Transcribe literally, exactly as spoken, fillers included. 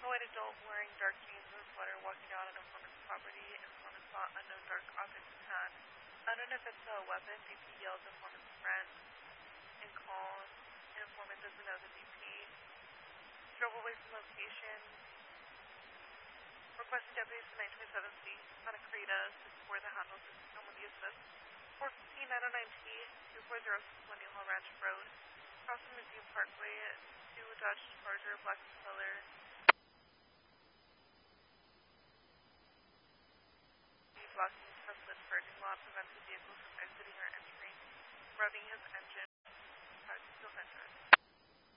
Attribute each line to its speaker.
Speaker 1: A white adult wearing dark jeans and a sweater walking down an informant's property. Informant saw unknown dark object in hand. Unknown if it's a weapon, D P yells informant's friend and calls. Informant doesn't know the D P. Drove away from location. Requesting deputies to nine twenty-seven C on a Creta to before the handle system with the assist. four fifteen nine oh nine T, two four zero six one New Hall Ranch Road. Crossing Museum Parkway, two Dodge Charger, black color. Blocking Tesla's charging lot prevents the vehicle from exiting or entering, revving his engine.